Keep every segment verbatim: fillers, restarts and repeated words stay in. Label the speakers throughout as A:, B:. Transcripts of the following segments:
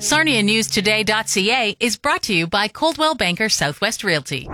A: Sarnia News Today dot C A is brought to you by Coldwell Banker Southwest Realty.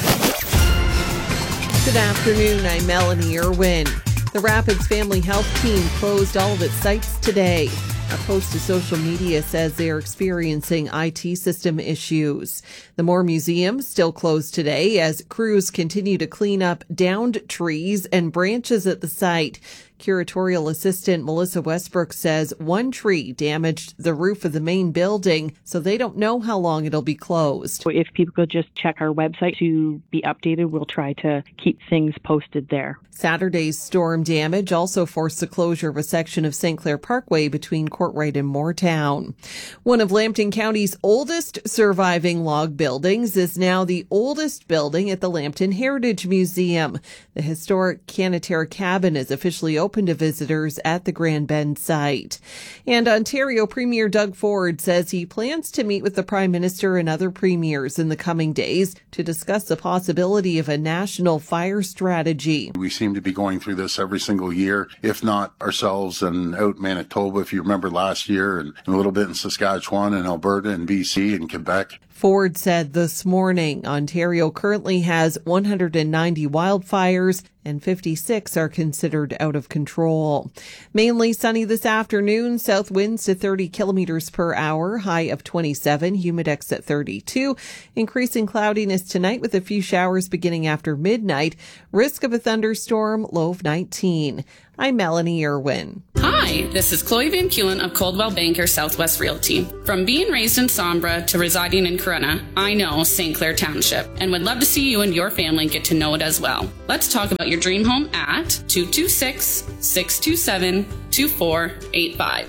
B: Good afternoon, I'm Melanie Irwin. The Rapids Family Health Team closed all of its sites today. A post to social media says they are experiencing I T system issues. The Moore Museum still closed today as crews continue to clean up downed trees and branches at the site. Curatorial assistant Melissa Westbrook says one tree damaged the roof of the main building, so they don't know how long it'll be closed.
C: If people could just check our website to be updated, we'll try to keep things posted there.
B: Saturday's storm damage also forced the closure of a section of Saint Clair Parkway between Courtright and Moortown. One of Lambton County's oldest surviving log buildings is now the oldest building at the Lambton Heritage Museum. The historic Canatera Cabin is officially open to visitors at the Grand Bend site. And Ontario Premier Doug Ford says he plans to meet with the Prime Minister and other premiers in the coming days to discuss the possibility of a national fire strategy.
D: We seem to be going through this every single year, if not ourselves and out Manitoba, if you remember last year, and, and a little bit in Saskatchewan and Alberta and B C and Quebec.
B: Ford said this morning Ontario currently has one hundred ninety wildfires and fifty-six are considered out of control. Mainly sunny this afternoon, south winds to thirty kilometers per hour, high of twenty-seven, humidex at thirty-two. Increasing cloudiness tonight with a few showers beginning after midnight. Risk of a thunderstorm, low of nineteen. I'm Melanie Irwin.
E: Hi, this is Chloe Van Keulen of Coldwell Banker Southwest Realty. From being raised in Sombra to residing in Corunna, I know Saint Clair Township and would love to see you and your family get to know it as well. Let's talk about your dream home at two two six, six two seven, two four eight five.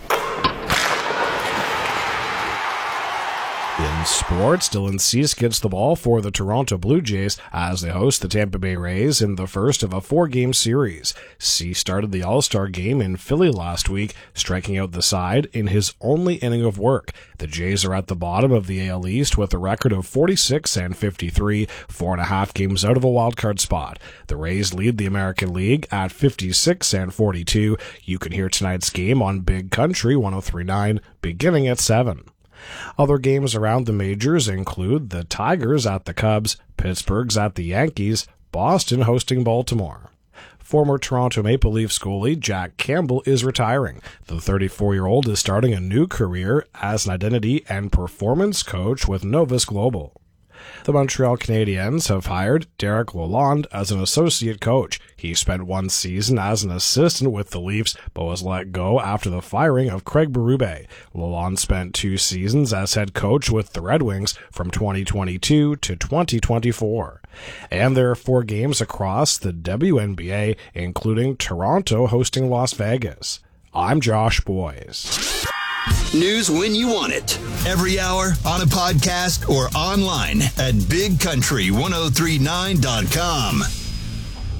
F: In sports, Dylan Cease gets the ball for the Toronto Blue Jays as they host the Tampa Bay Rays in the first of a four-game series. Cease started the All-Star game in Philly last week, striking out the side in his only inning of work. The Jays are at the bottom of the A L East with a record of forty-six and fifty-three, four and a half games out of a wildcard spot. The Rays lead the American League at fifty-six and forty-two. You can hear tonight's game on Big Country one oh three point nine beginning at seven. Other games around the majors include the Tigers at the Cubs, Pittsburgh's at the Yankees, Boston hosting Baltimore. Former Toronto Maple Leafs goalie Jack Campbell is retiring. The thirty-four-year-old is starting a new career as an identity and performance coach with Novus Global. The Montreal Canadiens have hired Derek Lalonde as an associate coach. He spent one season as an assistant with the Leafs, but was let go after the firing of Craig Berube. Lalonde spent two seasons as head coach with the Red Wings from twenty twenty-two to twenty twenty-four. And there are four games across the W N B A, including Toronto hosting Las Vegas. I'm Josh Boyes.
G: News when you want it. Every hour, on a podcast, or online at big country ten thirty-nine dot com.